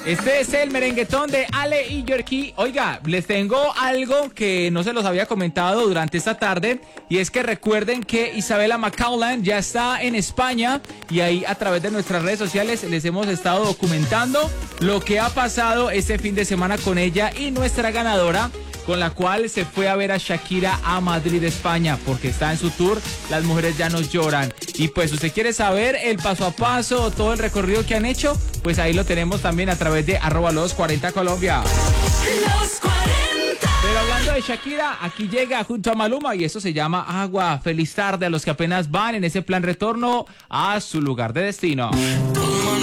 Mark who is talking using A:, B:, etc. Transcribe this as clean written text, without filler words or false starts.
A: Este es el merenguetón de Ale y Yorkie. Oiga, les tengo algo que no se los había comentado durante esta tarde, y es que recuerden que Isabela McCaulland ya está en España, y ahí a través de nuestras redes sociales les hemos estado documentando lo que ha pasado este fin de semana con ella y nuestra ganadora, con la cual se fue a ver a Shakira a Madrid, España, porque está en su tour Las Mujeres Ya Nos Lloran. Y pues usted quiere saber el paso a paso, todo el recorrido que han hecho, pues ahí lo tenemos también a través de @los40 Colombia.
B: Los 40.
A: Pero hablando de Shakira, aquí llega junto a Maluma y eso se llama Agua. Feliz tarde a los que apenas van en ese plan retorno a su lugar de destino.
B: Toma